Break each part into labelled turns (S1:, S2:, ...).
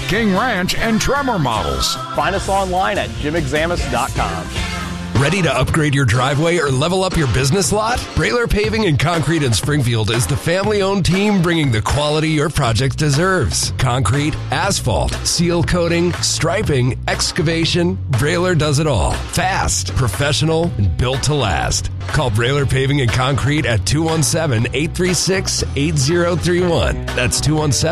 S1: King Ranch, and Tremor models.
S2: Find us online at jimexamus.com.
S3: Ready to upgrade your driveway or level up your business lot? Brailer Paving and Concrete in Springfield is the family-owned team bringing the quality your project deserves. Concrete, asphalt, seal coating, striping, excavation. Brailer does it all. Fast, professional, and built to last. Call Brailer Paving and Concrete at 217-836-8031. That's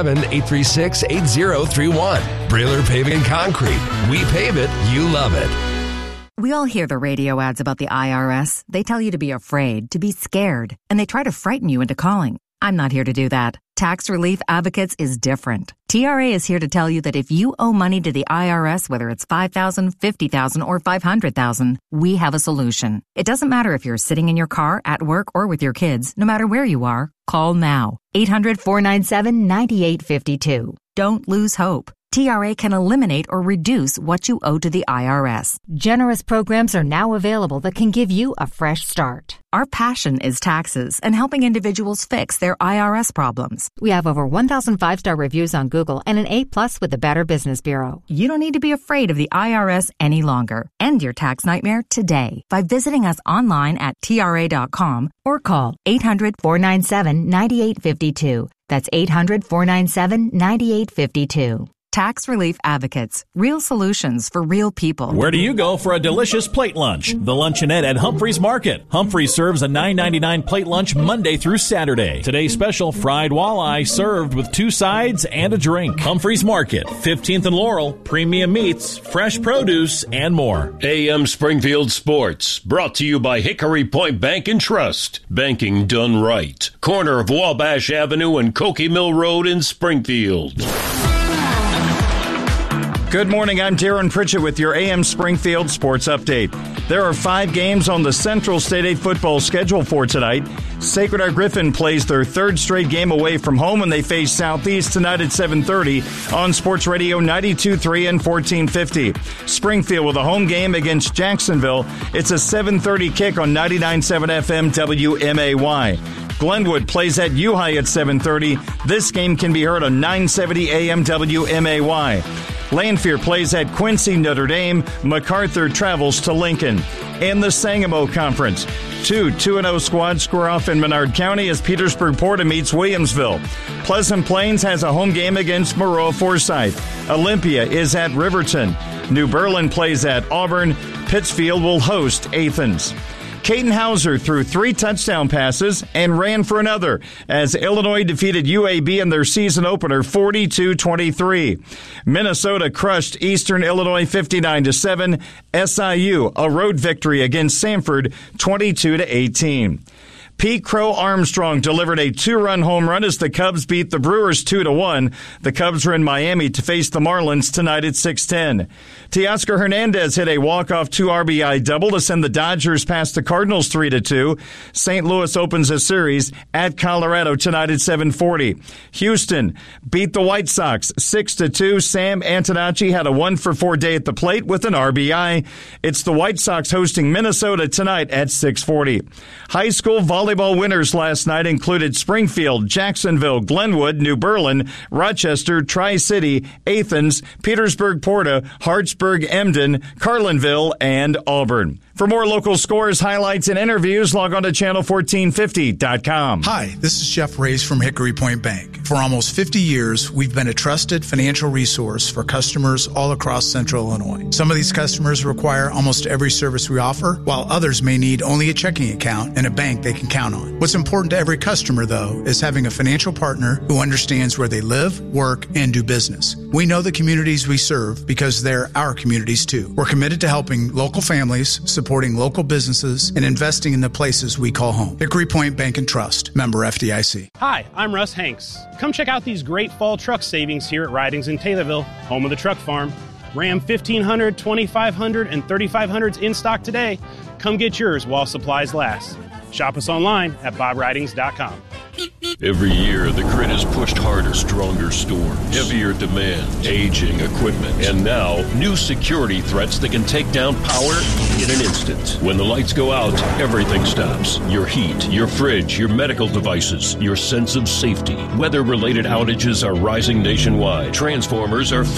S3: 217-836-8031. Brailer Paving and Concrete. We pave it, you love it.
S4: We all hear the radio ads about the IRS. They tell you to be afraid, to be scared, and they try to frighten you into calling. I'm not here to do that. Tax Relief Advocates is different. TRA is here to tell you that if you owe money to the IRS, whether it's $5,000, $50,000, or $500,000, we have a solution. It doesn't matter if you're sitting in your car, at work, or with your kids. No matter where you are, call now. 800-497-9852. Don't lose hope. TRA can eliminate or reduce what you owe to the IRS. Generous programs are now available that can give you a fresh start. Our passion is taxes and helping individuals fix their IRS problems. We have over 1,000 5-star reviews on Google and an A+ with the Better Business Bureau. You don't need to be afraid of the IRS any longer. End your tax nightmare today by visiting us online at TRA.com or call 800-497-9852. That's 800-497-9852. Tax Relief Advocates. Real solutions for real people.
S5: Where do you go for a delicious plate lunch? The Luncheonette at Humphreys Market. Humphreys serves a $9.99 plate lunch Monday through Saturday. Today's special, fried walleye served with 2 sides and a drink. Humphreys Market, 15th and Laurel, premium meats, fresh produce, and more.
S6: AM Springfield Sports, brought to you by Hickory Point Bank and Trust. Banking done right. Corner of Wabash Avenue and Cokie Mill Road in Springfield.
S7: Good morning, I'm Darren Pritchett with your AM Springfield Sports Update. There are 5 games on the Central State 8 football schedule for tonight. Sacred Heart Griffin plays their 3rd straight game away from home when they face Southeast tonight at 7:30 on Sports Radio 92.3 and 1450. Springfield with a home game against Jacksonville. It's a 7:30 kick on 99.7 FM WMAY. Glenwood plays at U-High at 7:30. This game can be heard on 970 AM WMAY. Lanphier plays at Quincy Notre Dame. MacArthur travels to Lincoln. In the Sangamo Conference, 2-0 squads square off in Menard County as Petersburg Porta meets Williamsville. Pleasant Plains has a home game against Maroa Forsyth. Olympia is at Riverton. New Berlin plays at Auburn. Pittsfield will host Athens. Caden Hauser threw 3 touchdown passes and ran for another as Illinois defeated UAB in their season opener 42-23. Minnesota crushed Eastern Illinois 59-7. SIU, a road victory against Samford 22-18. Pete Crow Armstrong delivered a 2-run home run as the Cubs beat the Brewers 2-1. The Cubs are in Miami to face the Marlins tonight at 6:10. Teoscar Hernandez hit a walk-off 2 RBI double to send the Dodgers past the Cardinals 3-2. St. Louis opens a series at Colorado tonight at 7:40. Houston beat the White Sox 6-2. Sam Antonacci had a 1-for-4 day at the plate with an RBI. It's the White Sox hosting Minnesota tonight at 6:40. High school volleyball winners last night included Springfield, Jacksonville, Glenwood, New Berlin, Rochester, Tri-City, Athens, Petersburg Porta, Hartsburg, Emden, Carlinville, and Auburn. For more local scores, highlights, and interviews, log on to channel1450.com.
S8: Hi, this is Jeff Reyes from Hickory Point Bank. For almost 50 years, we've been a trusted financial resource for customers all across Central Illinois. Some of these customers require almost every service we offer, while others may need only a checking account and a bank they can count on. What's important to every customer, though, is having a financial partner who understands where they live, work, and do business. We know the communities we serve because they're our communities, too. We're committed to helping local families, supporting local businesses, and investing in the places we call home. Hickory Point Bank and Trust, member FDIC.
S9: Hi, I'm Russ Hanks. Come check out these great fall truck savings here at Ridings in Taylorville, home of the truck farm. Ram 1500, 2500, and 3500s in stock today. Come get yours while supplies last. Shop us online at bobridings.com.
S6: Every year, the grid is pushed harder, stronger storms, heavier demand, aging equipment, and now new security threats that can take down power in an instant. When the lights go out, everything stops. Your heat, your fridge, your medical devices, your sense of safety. Weather-related outages are rising nationwide. Transformers are